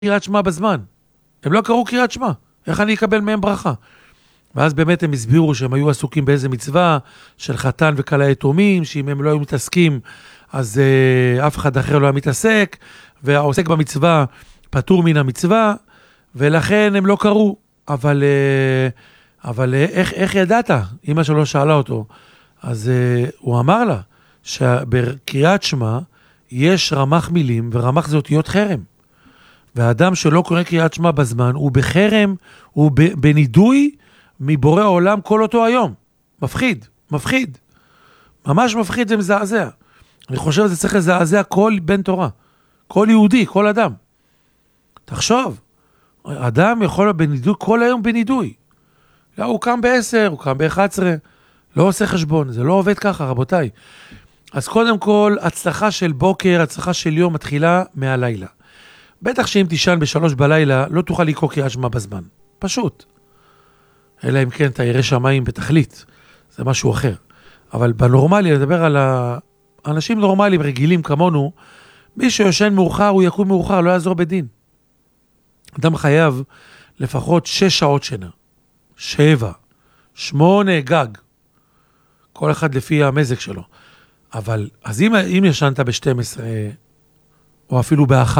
קריאת שמע בזמן. הם לא קראו קריאת שמע. איך אני אקבל מהם ברכה? ואז באמת הם הסבירו שהם היו עסוקים באיזה מצווה של חתן וכלה יתומים, שאם הם לא היו מתעסקים, אז אף אחד אחר לא היה מתעסק, והעוסק במצווה פטור מן המצווה, ולכן הם לא קראו. אבל איך ידעת? אמא שלו שאלה אותו. אז הוא אמר לה שבקריאת שמע יש רמ"ח מילים, ורמ"ח זה אותיות חרם. והאדם שלא קורא קריאת שמע בזמן, הוא בחרם, הוא בנידוי מבורא העולם כל אותו היום. מפחיד, מפחיד. ממש מפחיד ומזעזע. אני חושב שזה צריך לזעזע כל בן תורה. כל יהודי, כל אדם. תחשוב, אדם יכול להיות בנידוי, כל היום בנידוי. הוא קם ב10, הוא קם ב11, לא עושה חשבון, זה לא עובד ככה, רבותיי. אז קודם כל, הצלחה של בוקר, הצלחה של יום מתחילה מהלילה. בטח שאם תישן ב3 בלילה, לא תוכל לקרוא קריאת שמע בזמן. פשוט. אלא אם כן אתה ירא שמיים בתכלית. זה משהו אחר. אבל בנורמלי, לדבר על האנשים נורמליים, רגילים כמונו, מי שיושן מאוחר, הוא יקום מאוחר, לא יעזור בדין. אדם חייב לפחות 6 שעות שינה. 7, 8 גג. כל אחד לפי המזג שלו. אבל, אז אם ישנת ב12, או אפילו ב1,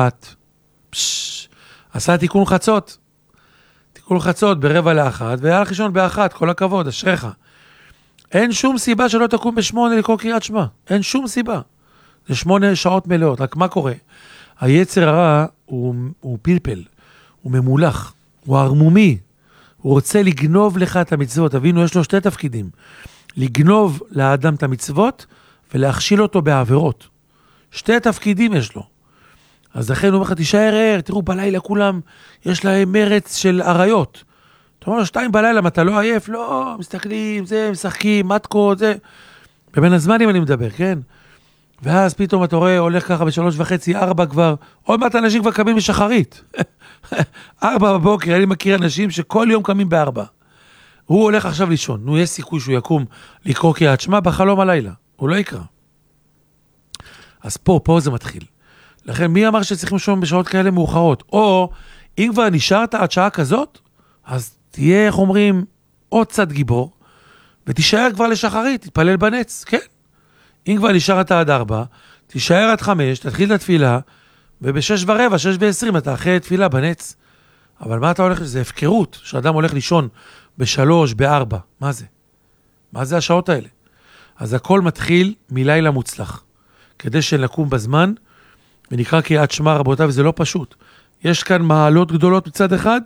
עשה תיקון חצות. תיקון חצות ב12:45, והיה לך לישון ב1, כל הכבוד, אשריך. אין שום סיבה שלא תקום ב8 לקרוא קריאת שמע. אין שום סיבה. זה 8 שעות מלאות. רק מה קורה? היצר הרע הוא פלפל, הוא ממולח, הוא ערמומי. הוא רוצה לגנוב לך את המצוות. תבינו, יש לו 2 תפקידים. לגנוב לאדם את המצוות, ולהכשיל אותו בעבירות. 2 תפקידים יש לו. אז לכן הוא אומר לך, תישאר ער, תראו בלילה כולם, יש להם מרץ של עריות. אתה אומר, 2 בלילה, אתה לא עייף? לא, מסתכלים, זה, משחקים, מתקות, זה. בבין הזמנים אני מדבר, כן? ואז פתאום אתה רואה, הולך ככה ב3:30, 4 כבר, עוד מעט אנשים כבר קמים בשחרית. 4 בבוקר, אני מכיר אנשים שכל יום קמים ב4. הוא הולך עכשיו לישון, נו, יש סיכוי שהוא יקום לקרוא קריאת שמע בחלום הלילה. הוא לא יקרא. אז פה זה מתחיל. לכן מי אמר שצריכים לשום בשעות כאלה מאוחרות? או אם כבר נשארת עד שעה כזאת, אז תהיה, איך אומרים, עוד צד גיבור, ותישאר כבר לשחרית, תתפלל בנץ, כן. אם כבר נשארת עד 4, תישאר עד 5, תתחיל את התפילה, וב6:15, 6:20, אתה אחרי תפילה בנץ. אבל מה אתה הולך? זה הפקרות, שאדם הולך לישון ב3, ב4. מה זה? מה זה השעות האלה? אז הכל מתחיל מלילה מוצלח. כדי שנקום בזמן, ונקרא קריאת שמע, רבותיי, וזה לא פשוט. יש כאן מעלות גדולות מצד אחד,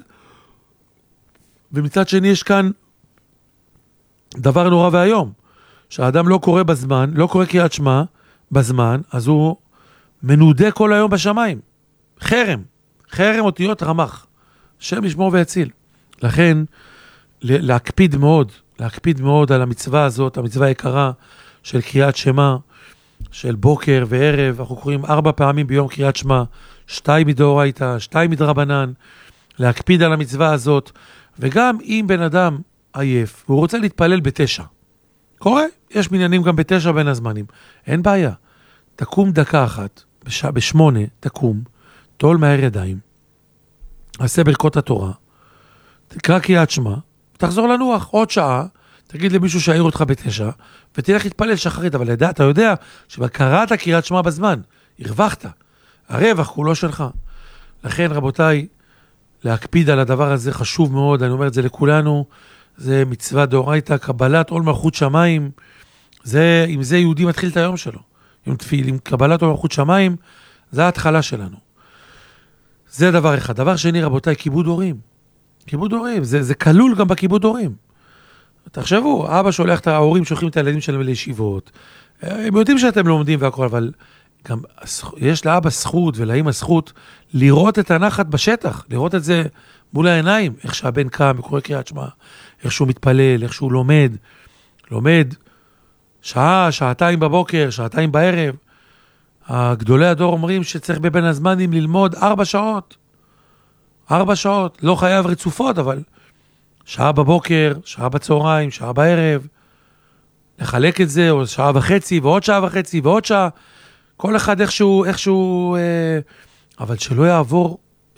ומצד שני יש כאן דבר נורא והיום. שהאדם לא קורא בזמן, לא קורא קריאת שמע בזמן, אז הוא מנודה כל היום בשמיים. חרם. חרם אותיות רמ"ח. השם ישמור ויציל. לכן, להקפיד מאוד על המצווה הזאת, המצווה היקרה של קריאת שמע, של בוקר וערב. אנחנו קוראים 4 פעמים ביום קריאת שמע, 2 מדאורייתא, 2 מדרבנן. להקפיד על המצווה הזאת. וגם אם בן אדם עייף, והוא רוצה להתפלל ב9, קורה, יש מניינים גם ב9 בין הזמנים. אין בעיה. תקום דקה אחת, ב8 תקום, תול מהר ידיים, עשה ברכות התורה, תקרא קריאת שמע, תחזור לנוח עוד שעה, תגיד למישהו שיעיר אותך ב9, ותלך להתפלל שחרית, אבל אתה יודע שקראת קריאת שמע בזמן, הרווחת, הרווח כולו שלך. לכן רבותיי, להקפיד על הדבר הזה חשוב מאוד, אני אומר את זה לכולנו, זה מצווה דאורייתא, קבלת עול מלכות שמיים, עם זה יהודי מתחיל את היום שלו, עם קבלת עול מלכות שמיים, זה ההתחלה שלנו. זה דבר אחד. דבר שני, רבותיי, כיבוד הורים. כיבוד הורים, זה כלול גם בכיבוד הורים. תחשבו, אבא שולח את ההורים, שולחים את הילדים שלהם לישיבות, הם יודעים שאתם לומדים והכל, אבל גם יש לאבא זכות ולאמא זכות לראות את הנחת בשטח, לראות את זה מול העיניים, איך שהבן קם וקורא קריאת שמע, איך שהוא מתפלל, איך שהוא לומד שעה, 2 בבוקר, 2 בערב. הגדולי הדור אומרים שצריך בבין הזמנים ללמוד 4 שעות. 4 שעות, לא חייב רצופות, אבל שעה בבוקר, שעה בצהריים, שעה בערב. לחלק את זה, או 1.5 שעה ועוד 1.5 שעה ועוד שעה. כל אחד איכשהו, אבל שלא יעבור